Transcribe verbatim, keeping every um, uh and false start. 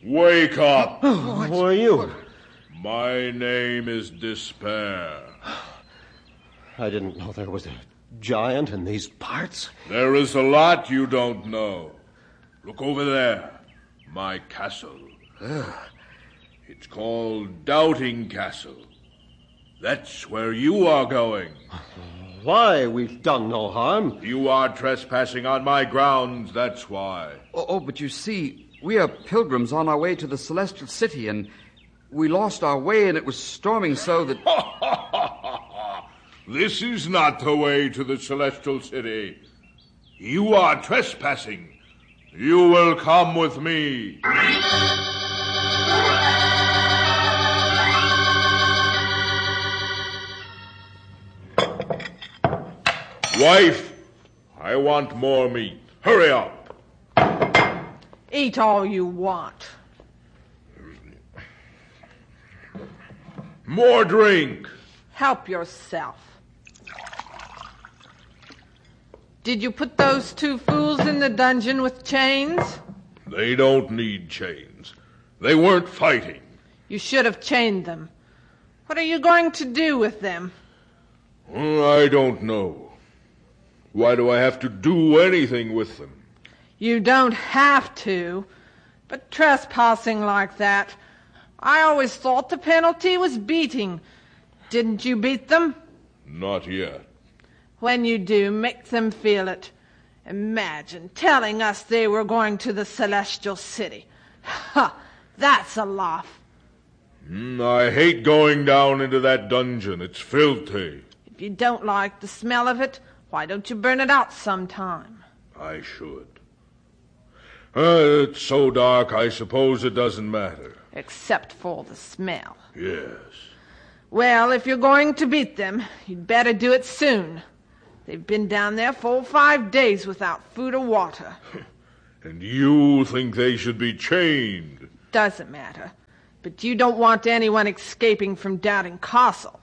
Wake up! Oh, who are you? My name is Despair. I didn't know there was a giant in these parts. There is a lot you don't know. Look over there. My castle. It's called Doubting Castle. That's where you are going. Why? We've done no harm. You are trespassing on my grounds, that's why. Oh, oh, but you see, we are pilgrims on our way to the Celestial City, and we lost our way, and it was storming so that... This is not the way to the Celestial City. You are trespassing. You will come with me. Wife, I want more meat. Hurry up. Eat all you want. More drink. Help yourself. Did you put those two fools in the dungeon with chains? They don't need chains. They weren't fighting. You should have chained them. What are you going to do with them? I don't know. Why do I have to do anything with them? You don't have to. But trespassing like that, I always thought the penalty was beating. Didn't you beat them? Not yet. When you do, make them feel it. Imagine telling us they were going to the Celestial City. Ha! That's a laugh. Mm, I hate going down into that dungeon. It's filthy. If you don't like the smell of it, why don't you burn it out sometime? I should. Uh, it's so dark, I suppose it doesn't matter. Except for the smell. Yes. Well, if you're going to beat them, you'd better do it soon. They've been down there full five days without food or water. And you think they should be chained? Doesn't matter. But you don't want anyone escaping from Doubting Castle.